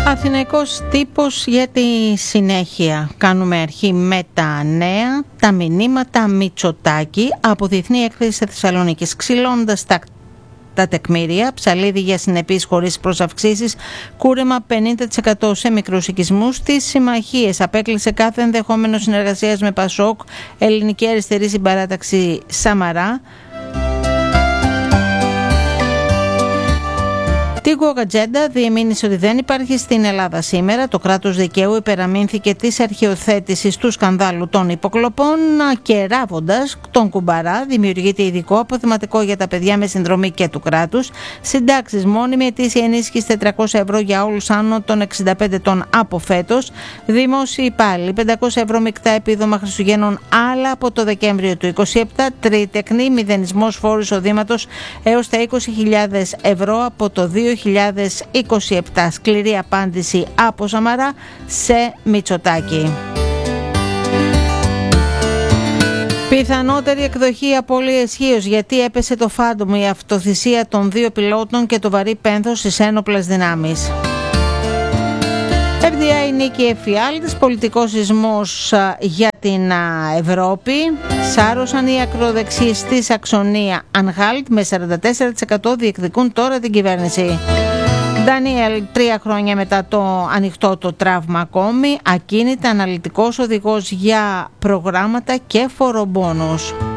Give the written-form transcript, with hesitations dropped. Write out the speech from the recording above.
Αθηναϊκός τύπος για τη συνέχεια. Κάνουμε αρχή με τα νέα, τα μηνύματα Μητσοτάκη από Διεθνή Έκθεση Θεσσαλονίκης. Ξυλώντας τα τεκμήρια, ψαλίδι για συνεπείς χωρίς προσαυξήσεις, κούρεμα 50% σε μικρούς οικισμούς, τις συμμαχίες, απέκλεισε κάθε ενδεχόμενο συνεργασίας με Πασόκ, Ελληνική Αριστερή Συμπαράταξη Σαμαρά. Τίγο Ατζέντα διεμήνυσε ότι δεν υπάρχει στην Ελλάδα σήμερα. Το κράτος δικαίου υπεραμείνθηκε της αρχαιοθέτησης του σκανδάλου των υποκλοπών και ράβοντας τον Κουμπαρά δημιουργείται ειδικό αποθεματικό για τα παιδιά με συνδρομή και του κράτους. Συντάξεις, μόνιμη ετήσια ενίσχυση 400 ευρώ για όλους άνω των 65 ετών από φέτος. Δημόσιοι υπάλληλοι 500 ευρώ μεικτά επίδομα Χριστουγέννων άλλα από το Δεκέμβριο του 2027. Τρίτεκνη, μηδενισμός φόρου εισοδήματος έως τα 20.000 ευρώ από το 2027. Σκληρή απάντηση από Σαμαρά σε Μητσοτάκη. Πιθανότερη εκδοχή απώλεια ισχύως, γιατί έπεσε το Φάντομ, η αυτοθυσία των 2 πιλότων και το βαρύ πένθος στις ένοπλες δυνάμεις. FDI Νίκη Εφιάλτης, πολιτικός σεισμός για την Ευρώπη. Σάρωσαν οι ακροδεξιοί στη Σαξονία Ανχάλτ με 44% διεκδικούν τώρα την κυβέρνηση. Ντανιέλ, 3 χρόνια μετά το ανοιχτό το τραύμα ακόμη, ακίνητα, αναλυτικός οδηγός για προγράμματα και φορομπόνους.